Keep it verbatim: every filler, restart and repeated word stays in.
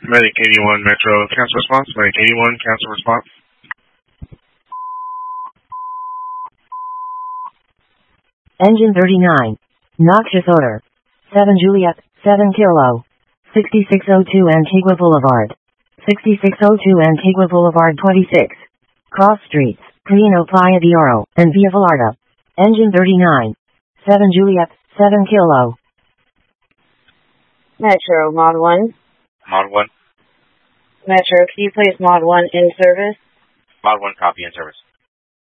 Medic eighty-one Metro, cancel response. Medic eighty-one, cancel response. Engine thirty-nine. Noxious odor. seven Juliet, seven Kilo. sixty-six oh two Antigua Boulevard. sixty-six oh two Antigua Boulevard twenty-six. Cross streets, Carino Playa de Oro, and Via Velarda. Engine thirty-nine. seven Juliet, seven Kilo. Metro, Mod one. Mod one. Metro, can you place Mod one in service? Mod one, copy in service.